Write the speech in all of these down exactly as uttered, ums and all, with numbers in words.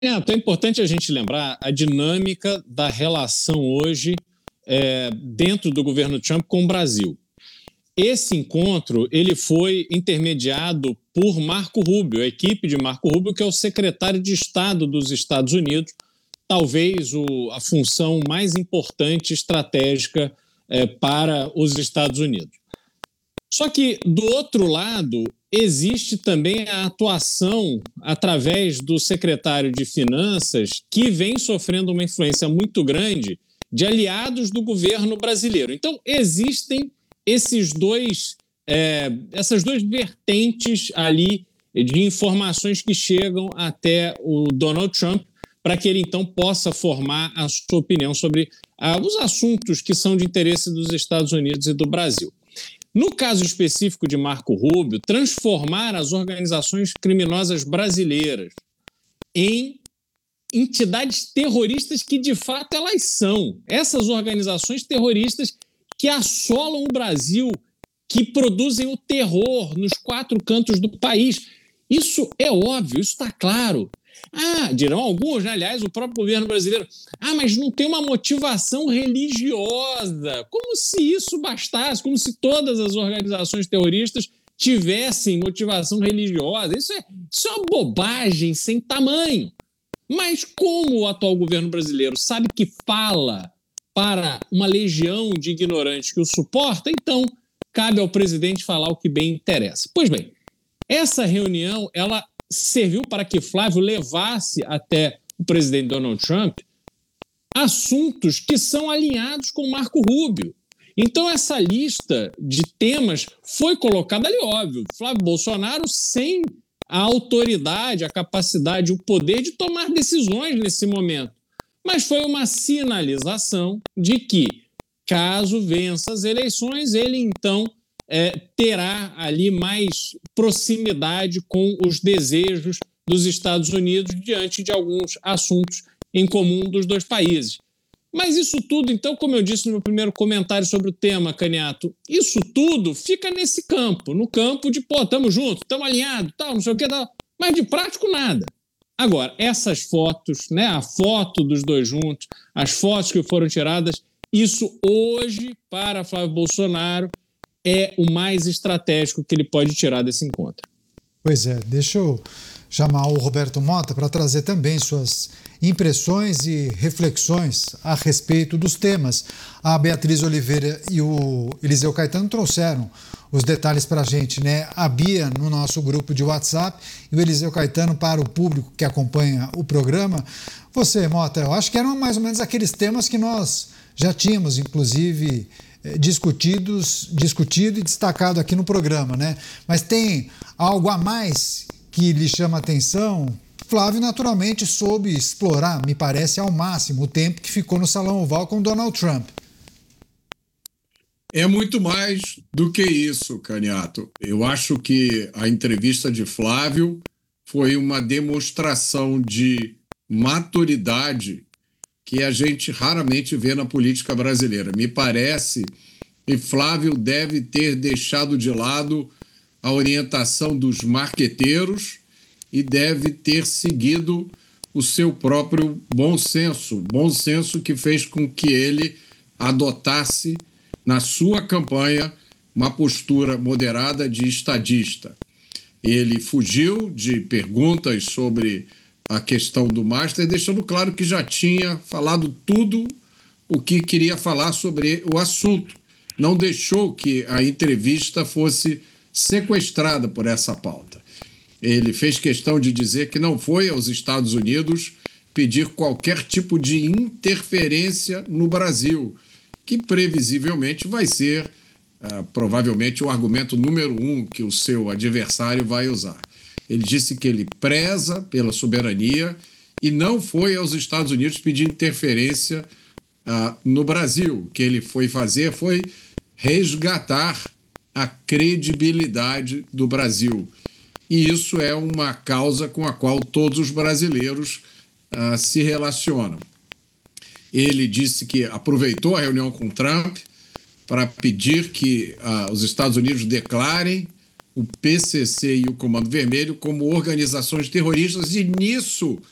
É, é importante a gente lembrar a dinâmica da relação hoje é, dentro do governo Trump com o Brasil. Esse encontro ele foi intermediado por Marco Rubio, a equipe de Marco Rubio, que é o secretário de Estado dos Estados Unidos, talvez o, a função mais importante estratégica é, para os Estados Unidos. Só que, do outro lado, existe também a atuação através do secretário de Finanças, que vem sofrendo uma influência muito grande de aliados do governo brasileiro. Então, existem esses dois, é, essas duas vertentes ali de informações que chegam até o Donald Trump para que ele, então, possa formar a sua opinião sobre ah, os assuntos que são de interesse dos Estados Unidos e do Brasil. No caso específico de Marco Rubio, transformar as organizações criminosas brasileiras em entidades terroristas que, de fato, elas são. Essas organizações terroristas que assolam o Brasil, que produzem o terror nos quatro cantos do país. Isso é óbvio, isso está claro. Ah, dirão alguns, né? Aliás, o próprio governo brasileiro. Ah, mas não tem uma motivação religiosa. Como se isso bastasse, como se todas as organizações terroristas tivessem motivação religiosa. Isso é, isso é uma bobagem sem tamanho. Mas como o atual governo brasileiro sabe que fala para uma legião de ignorantes que o suporta, então cabe ao presidente falar o que bem interessa. Pois bem, essa reunião, ela serviu para que Flávio levasse até o presidente Donald Trump assuntos que são alinhados com Marco Rubio. Então, essa lista de temas foi colocada ali, óbvio. Flávio Bolsonaro sem a autoridade, a capacidade, o poder de tomar decisões nesse momento. Mas foi uma sinalização de que, caso vença as eleições, ele, então, É, terá ali mais proximidade com os desejos dos Estados Unidos diante de alguns assuntos em comum dos dois países. Mas isso tudo, então, como eu disse no meu primeiro comentário sobre o tema, Caniato, isso tudo fica nesse campo, no campo de, pô, estamos juntos, estamos alinhados, tal, não sei o que, tal, mas de prático nada. Agora, essas fotos, né, a foto dos dois juntos, as fotos que foram tiradas, isso hoje, para Flávio Bolsonaro, é o mais estratégico que ele pode tirar desse encontro. Pois é, deixa eu chamar o Roberto Mota para trazer também suas impressões e reflexões a respeito dos temas. A Beatriz Oliveira e o Eliseu Caetano trouxeram os detalhes para a gente, né? A Bia no nosso grupo de WhatsApp e o Eliseu Caetano para o público que acompanha o programa. Você, Mota, eu acho que eram mais ou menos aqueles temas que nós já tínhamos, inclusive, discutidos, discutido e destacado aqui no programa, né? Mas tem algo a mais que lhe chama a atenção? Flávio naturalmente soube explorar, me parece, ao máximo o tempo que ficou no Salão Oval com Donald Trump. É muito mais do que isso, Caniato. Eu acho que a entrevista de Flávio foi uma demonstração de maturidade que a gente raramente vê na política brasileira. Me parece que Flávio deve ter deixado de lado a orientação dos marqueteiros e deve ter seguido o seu próprio bom senso, bom senso que fez com que ele adotasse na sua campanha uma postura moderada de estadista. Ele fugiu de perguntas sobre a questão do Master, deixando claro que já tinha falado tudo o que queria falar sobre o assunto. Não deixou que a entrevista fosse sequestrada por essa pauta. Ele fez questão de dizer que não foi aos Estados Unidos pedir qualquer tipo de interferência no Brasil, que previsivelmente vai ser, uh, provavelmente, o argumento número um que o seu adversário vai usar. Ele disse que ele preza pela soberania e não foi aos Estados Unidos pedir interferência uh, no Brasil. O que ele foi fazer foi resgatar a credibilidade do Brasil. E isso é uma causa com a qual todos os brasileiros uh, se relacionam. Ele disse que aproveitou a reunião com Trump para pedir que uh, os Estados Unidos declarem o P C C e o Comando Vermelho como organizações terroristas, e nisso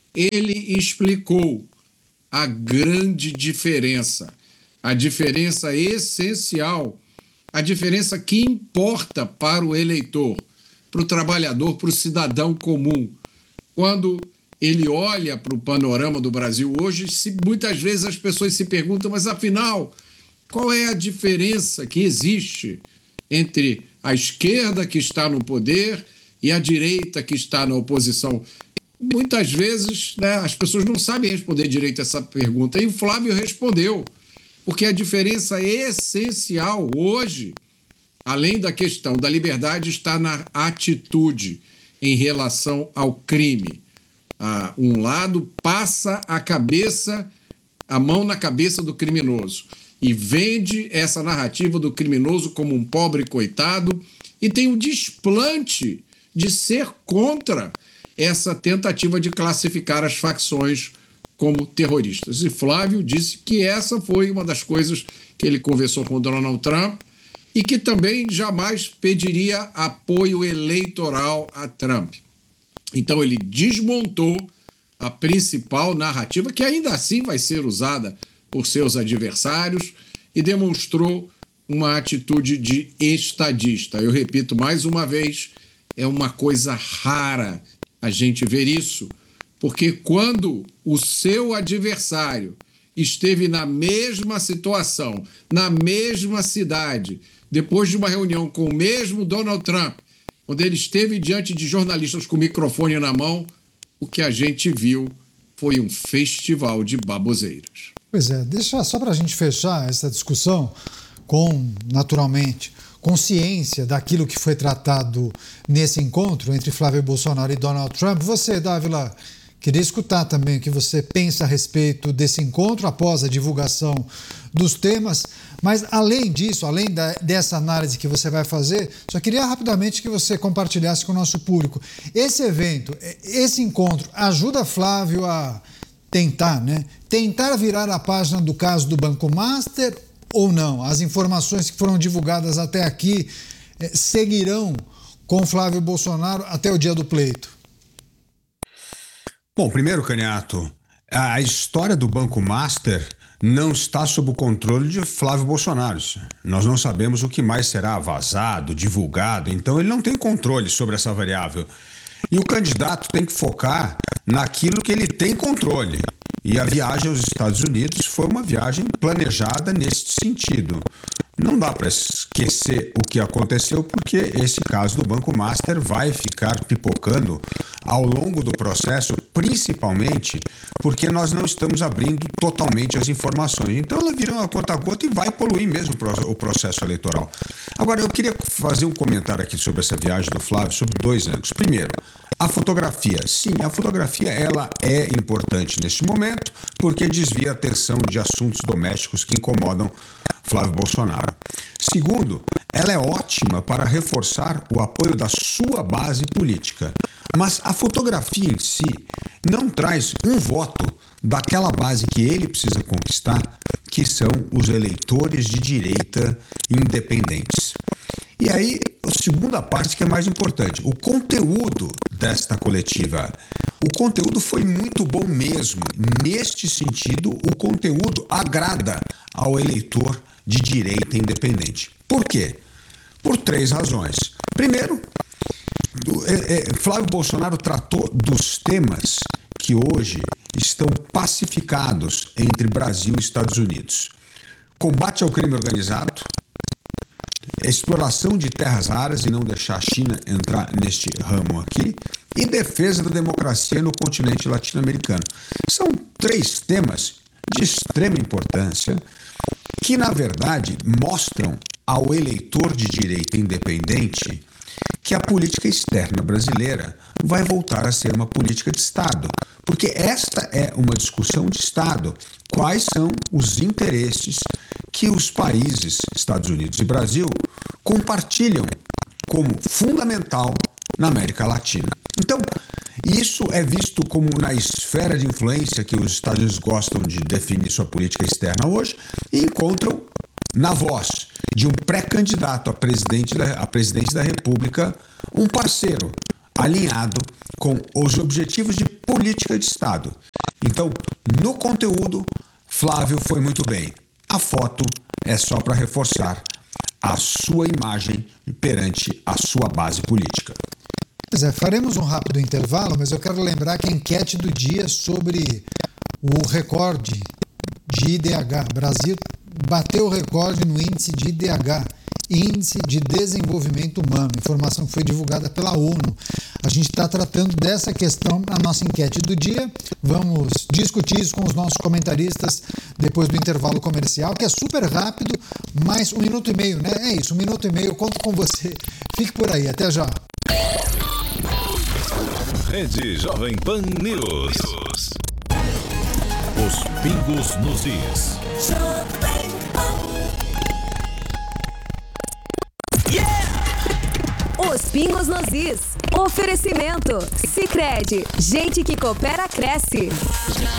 ele explicou a grande diferença, a diferença essencial, a diferença que importa para o eleitor, para o trabalhador, para o cidadão comum. Quando ele olha para o panorama do Brasil hoje, se, muitas vezes as pessoas se perguntam, mas afinal, qual é a diferença que existe entre a esquerda que está no poder e a direita que está na oposição? Muitas vezes, né, as pessoas não sabem responder direito essa pergunta. E o Flávio respondeu, porque a diferença essencial hoje, além da questão da liberdade, está na atitude em relação ao crime. Ah, um lado passa a cabeça, a mão na cabeça do criminoso e vende essa narrativa do criminoso como um pobre coitado e tem o desplante de ser contra essa tentativa de classificar as facções como terroristas. E Flávio disse que essa foi uma das coisas que ele conversou com Donald Trump e que também jamais pediria apoio eleitoral a Trump. Então ele desmontou a principal narrativa, que ainda assim vai ser usada por seus adversários, e demonstrou uma atitude de estadista. Eu repito mais uma vez, é uma coisa rara a gente ver isso, porque quando o seu adversário esteve na mesma situação, na mesma cidade, depois de uma reunião com o mesmo Donald Trump, quando ele esteve diante de jornalistas com o microfone na mão, o que a gente viu foi um festival de baboseiras. Pois é, deixa só para a gente fechar essa discussão com, naturalmente, consciência daquilo que foi tratado nesse encontro entre Flávio Bolsonaro e Donald Trump. Você, Dávila, queria escutar também o que você pensa a respeito desse encontro após a divulgação dos temas, mas além disso, além da, dessa análise que você vai fazer, só queria rapidamente que você compartilhasse com o nosso público. Esse evento, esse encontro, ajuda Flávio a tentar, né? Tentar virar a página do caso do Banco Master ou não? As informações que foram divulgadas até aqui eh, seguirão com Flávio Bolsonaro até o dia do pleito? Bom, primeiro, Caniato, a história do Banco Master não está sob o controle de Flávio Bolsonaro. Nós não sabemos o que mais será vazado, divulgado, então ele não tem controle sobre essa variável. E o candidato tem que focar naquilo que ele tem controle. E a viagem aos Estados Unidos foi uma viagem planejada nesse sentido. Não dá para esquecer o que aconteceu, porque esse caso do Banco Master vai ficar pipocando ao longo do processo, principalmente porque nós não estamos abrindo totalmente as informações. Então ela vira uma conta-gota e vai poluir mesmo o processo eleitoral. Agora, eu queria fazer um comentário aqui sobre essa viagem do Flávio, sobre dois ângulos. Primeiro, a fotografia. Sim, a fotografia ela é importante neste momento porque desvia a atenção de assuntos domésticos que incomodam Flávio Bolsonaro. Segundo, ela é ótima para reforçar o apoio da sua base política. Mas a fotografia em si não traz um voto daquela base que ele precisa conquistar, que são os eleitores de direita independentes. E aí, a segunda parte que é mais importante, o conteúdo desta coletiva. O conteúdo foi muito bom mesmo. Neste sentido, o conteúdo agrada ao eleitor de direita independente. Por quê? Por três razões. Primeiro, Flávio Bolsonaro tratou dos temas que hoje estão pacificados entre Brasil e Estados Unidos. Combate ao crime organizado, exploração de terras raras e não deixar a China entrar neste ramo aqui, e defesa da democracia no continente latino-americano. São três temas de extrema importância que, na verdade, mostram ao eleitor de direita independente que a política externa brasileira vai voltar a ser uma política de Estado, porque esta é uma discussão de Estado. Quais são os interesses que os países, Estados Unidos e Brasil, compartilham como fundamental na América Latina? Então, isso é visto como na esfera de influência que os Estados Unidos gostam de definir sua política externa hoje e encontram na voz de um pré-candidato a presidente da, a presidente da República um parceiro alinhado com os objetivos de política política de Estado. Então, no conteúdo, Flávio foi muito bem. A foto é só para reforçar a sua imagem perante a sua base política. Pois é, faremos um rápido intervalo, mas eu quero lembrar que a enquete do dia sobre o recorde de I D H. O Brasil bateu o recorde no índice de I D H, Índice de Desenvolvimento Humano, informação que foi divulgada pela ONU. A gente está tratando dessa questão na nossa enquete do dia. Vamos discutir isso com os nossos comentaristas depois do intervalo comercial, que é super rápido, mais um minuto e meio, né? É isso, um minuto e meio, eu conto com você. Fique por aí, até já. Rede Jovem Pan News. Os pingos nos is. Os pingos nos is. Oferecimento Sicredi. Gente que coopera, cresce.